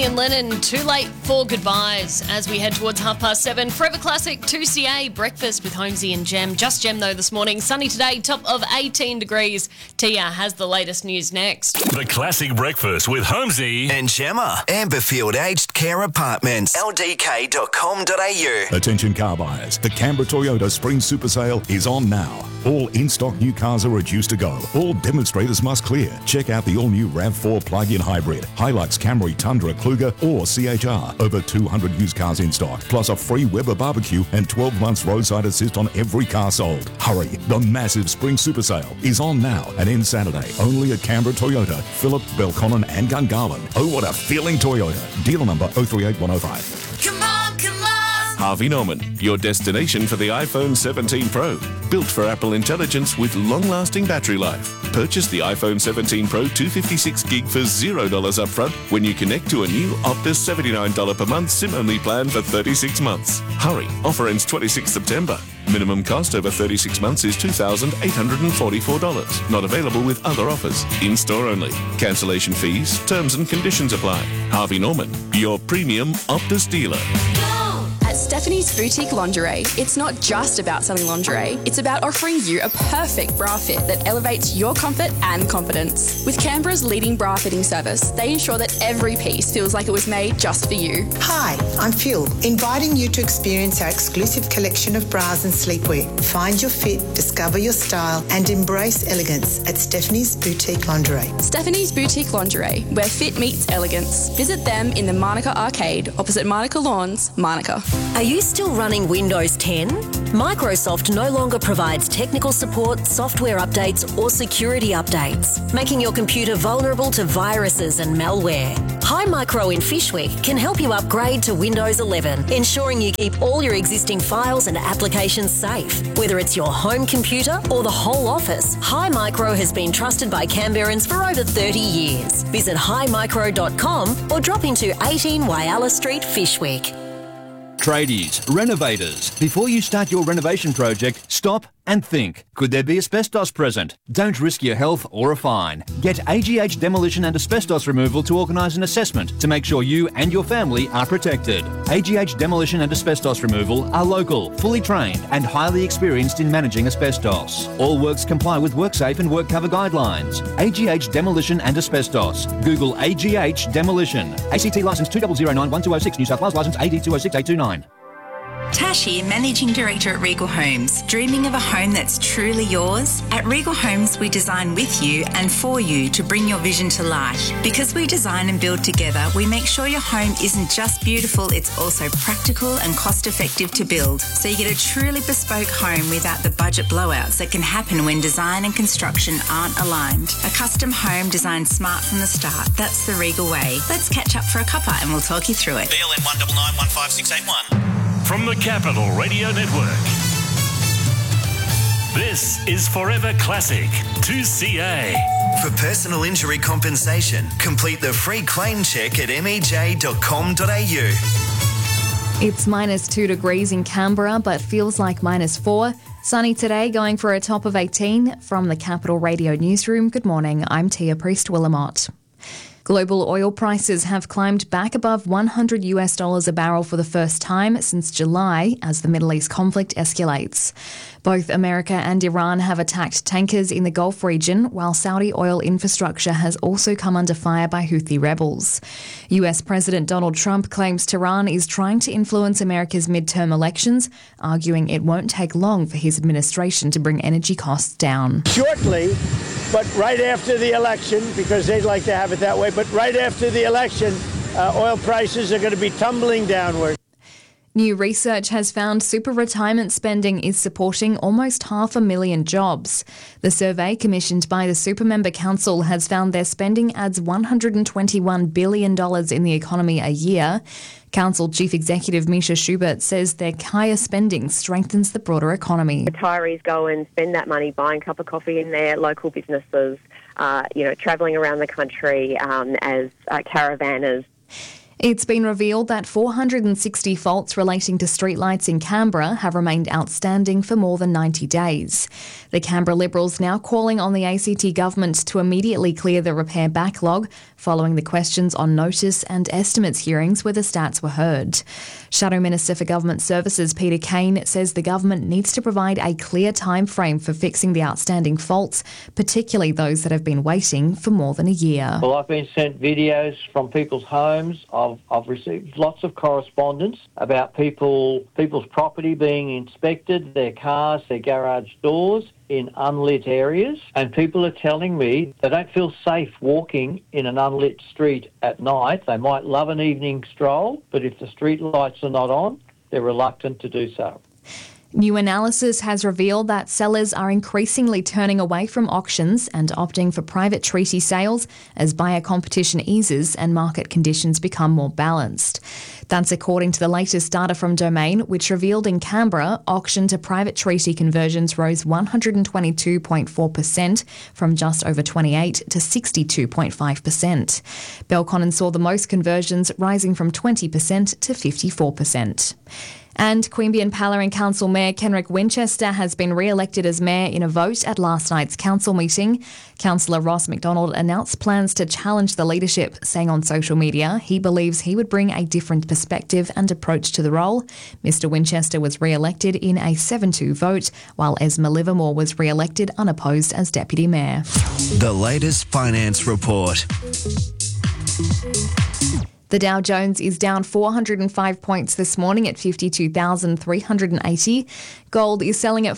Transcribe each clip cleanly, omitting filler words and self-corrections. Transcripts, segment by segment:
and Lennon, Too Late for Goodbyes. As we head towards 7:30, Forever Classic 2CA, breakfast with Holmesy and Jem. Just Jem, though, this morning. Sunny today, top of 18 degrees. Tia has the latest news next. The Classic Breakfast with Holmesy and Gemma. Amberfield Aged Care Apartments. ldk.com.au. Attention car buyers. The Canberra Toyota Spring Super Sale is on now. All in-stock new cars are reduced to go. All demonstrators must clear. Check out the all-new RAV4 plug-in hybrid, Hilux, Camry, Tundra, Kluger or CHR. Over 200 used cars in stock, plus a free Weber barbecue and 12 months roadside assist on every car sold. Hurry, the massive Spring Super Sale is on now and ends Saturday. Only at Canberra Toyota, Phillip, Belconnen and Gungahlin. Oh, what a feeling Toyota. Dealer number 038105. Come on, come on! Harvey Norman, your destination for the iPhone 17 Pro. Built for Apple intelligence with long-lasting battery life. Purchase the iPhone 17 Pro 256 gig for $0 upfront when you connect to a new Optus $79 per month SIM-only plan for 36 months. Hurry, offer ends 26 September. Minimum cost over 36 months is $2,844. Not available with other offers. In-store only. Cancellation fees, terms and conditions apply. Harvey Norman, your premium Optus dealer. At Stephanie's Boutique Lingerie, it's not just about selling lingerie, it's about offering you a perfect bra fit that elevates your comfort and confidence. With Canberra's leading bra fitting service, they ensure that every piece feels like it was made just for you. Hi, I'm Phil, inviting you to experience our exclusive collection of bras and sleepwear. Find your fit, discover your style and embrace elegance at Stephanie's Boutique Lingerie. Stephanie's Boutique Lingerie, where fit meets elegance. Visit them in the Manuka Arcade, opposite Manuka Lawns, Manuka. Are you still running Windows 10? Microsoft no longer provides technical support, software updates or security updates, making your computer vulnerable to viruses and malware. Hi Micro in Fishwick can help you upgrade to Windows 11, ensuring you keep all your existing files and applications safe. Whether it's your home computer or the whole office, Hi Micro has been trusted by Canberrans for over 30 years. Visit himicro.com or drop into 18 Wyalla Street, Fishwick. Tradies, renovators, before you start your renovation project, stop and think. Could there be asbestos present? Don't risk your health or a fine. Get AGH Demolition and Asbestos Removal to organise an assessment to make sure you and your family are protected. AGH Demolition and Asbestos Removal are local, fully trained and highly experienced in managing asbestos. All works comply with WorkSafe and WorkCover guidelines. AGH Demolition and Asbestos. Google AGH Demolition. ACT licence 2009-1206, New South Wales licence AD 206829. Tash here, Managing Director at Regal Homes. Dreaming of a home that's truly yours? At Regal Homes, we design with you and for you to bring your vision to life. Because we design and build together, we make sure your home isn't just beautiful, it's also practical and cost-effective to build. So you get a truly bespoke home without the budget blowouts that can happen when design and construction aren't aligned. A custom home designed smart from the start. That's the Regal way. Let's catch up for a cuppa and we'll talk you through it. BLN 199 15681. From the Capital Radio Network. This is Forever Classic 2CA. For personal injury compensation, complete the free claim check at mej.com.au. It's -2 degrees in Canberra, but feels like -4. Sunny today, going for a top of 18. From the Capital Radio Newsroom, good morning, I'm Tia Priest-Willamott. Global oil prices have climbed back above $100 a barrel for the first time since July as the Middle East conflict escalates. Both America and Iran have attacked tankers in the Gulf region, while Saudi oil infrastructure has also come under fire by Houthi rebels. US President Donald Trump claims Tehran is trying to influence America's midterm elections, arguing it won't take long for his administration to bring energy costs down. Shortly, but right after the election, because they'd like to have it that way, but right after the election, oil prices are going to be tumbling downward. New research has found super retirement spending is supporting almost 500,000 jobs. The survey commissioned by the Super Member Council has found their spending adds $121 billion in the economy a year. Council Chief Executive Misha Schubert says their higher spending strengthens the broader economy. Retirees go and spend that money buying a cup of coffee in their local businesses, travelling around the country as caravanners. It's been revealed that 460 faults relating to streetlights in Canberra have remained outstanding for more than 90 days. The Canberra Liberals now calling on the ACT government to immediately clear the repair backlog following the questions on notice and estimates hearings where the stats were heard. Shadow Minister for Government Services Peter Kane says the government needs to provide a clear time frame for fixing the outstanding faults, particularly those that have been waiting for more than a year. Well, I've been sent videos from people's homes. I've received lots of correspondence about people's property being inspected, their cars, their garage doors in unlit areas, and people are telling me they don't feel safe walking in an unlit street at night. They might love an evening stroll, but if the street lights are not on, they're reluctant to do so. New analysis has revealed that sellers are increasingly turning away from auctions and opting for private treaty sales as buyer competition eases and market conditions become more balanced. That's according to the latest data from Domain, which revealed in Canberra, auction to private treaty conversions rose 122.4% from just over 28 to 62.5%. Belconnen saw the most conversions, rising from 20% to 54%. And Queanbeyan Paladin Council Mayor Kenrick Winchester has been re-elected as mayor in a vote at last night's council meeting. Councillor Ross McDonald announced plans to challenge the leadership, saying on social media he believes he would bring a different perspective and approach to the role. Mr Winchester was re-elected in a 7-2 vote, while Esma Livermore was re-elected unopposed as deputy mayor. The latest finance report. The Dow Jones is down 405 points this morning at 52,380. Gold is selling at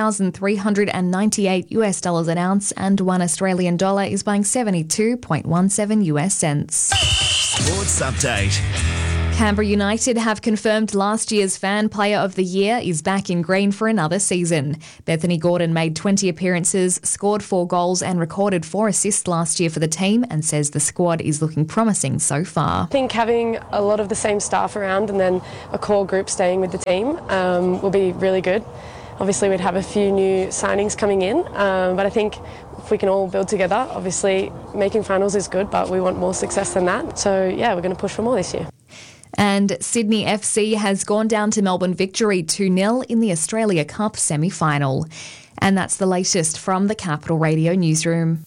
$4,398 an ounce, and $1 Australian dollar is buying 72.17 US cents. Sports update. Canberra United have confirmed last year's Fan Player of the Year is back in green for another season. Bethany Gordon made 20 appearances, scored 4 goals and recorded 4 assists last year for the team, and says the squad is looking promising so far. I think having a lot of the same staff around and then a core group staying with the team will be really good. Obviously we'd have a few new signings coming in, but I think if we can all build together, obviously making finals is good, but we want more success than that. So yeah, we're going to push for more this year. And Sydney FC has gone down to Melbourne Victory 2-0 in the Australia Cup semi-final. And that's the latest from the Capital Radio newsroom.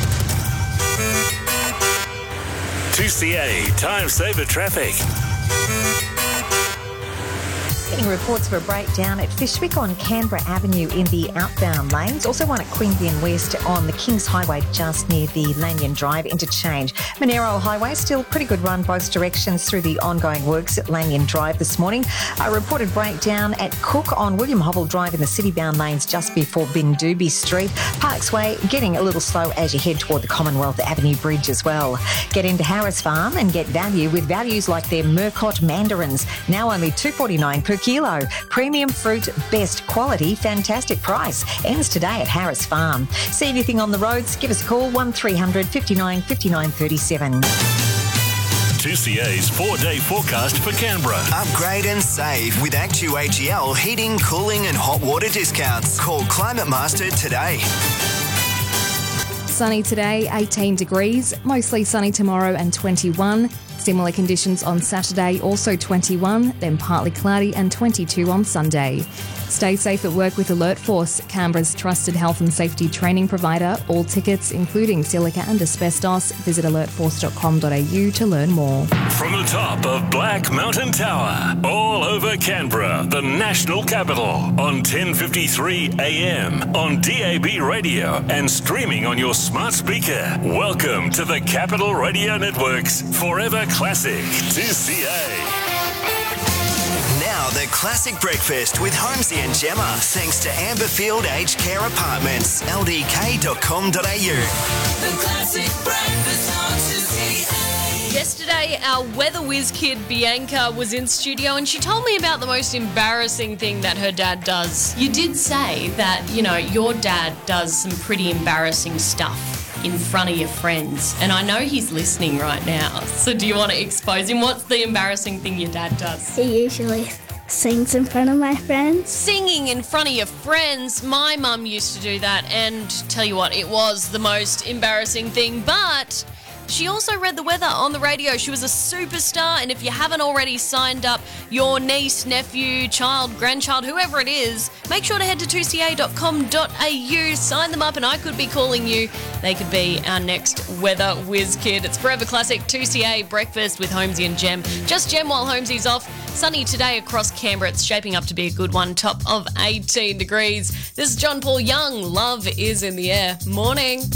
2CA Time Saver Traffic. Getting reports of a breakdown at Fishwick on Canberra Avenue in the outbound lanes. Also one at Queanbeyan West on the Kings Highway just near the Lanyon Drive interchange. Monero Highway still pretty good run both directions through the ongoing works at Lanyon Drive this morning. A reported breakdown at Cook on William Hobble Drive in the city-bound lanes just before Bindooby Street. Parks Way getting a little slow as you head toward the Commonwealth Avenue Bridge as well. Get into Harris Farm and get value with values like their Murcott mandarins, now only $2.49 per kilo. Premium fruit, best quality, fantastic price. Ends today at Harris Farm. See anything on the roads? Give us a call 1300 59 59 37. 2CA's 4-day forecast for Canberra. Upgrade and save with ActuAGL heating, cooling and hot water discounts. Call Climate Master today. Sunny today, 18 degrees. Mostly sunny tomorrow and 21. Similar conditions on Saturday, also 21, then partly cloudy and 22 on Sunday. Stay safe at work with Alert Force, Canberra's trusted health and safety training provider. All tickets, including silica and asbestos, visit alertforce.com.au to learn more. From the top of Black Mountain Tower, all over Canberra, the national capital, on 1053 AM, on DAB radio and streaming on your smart speaker. Welcome to the Capital Radio Network's Forever Classic 2CA. Now the Classic Breakfast with Holmesy and Gemma, thanks to Amberfield Aged Care Apartments, ldk.com.au. The Classic Breakfast on 2CA. Yesterday, our weather whiz kid Bianca was in studio and she told me about the most embarrassing thing that her dad does. You did say that, you know, your dad does some pretty embarrassing stuff in front of your friends, and I know he's listening right now. So do you want to expose him? What's the embarrassing thing your dad does? He usually sings in front of my friends. Singing in front of your friends. My mum used to do that, and tell you what, it was the most embarrassing thing, but she also read the weather on the radio. She was a superstar, and if you haven't already signed up your niece, nephew, child, grandchild, whoever it is, make sure to head to 2ca.com.au, sign them up, and I could be calling you. They could be our next weather whiz kid. It's Forever Classic 2CA breakfast with Holmesy and Jem. Just Jem while Holmesy's off. Sunny today across Canberra. It's shaping up to be a good one. Top of 18 degrees. This is John Paul Young. Love is in the air. Morning.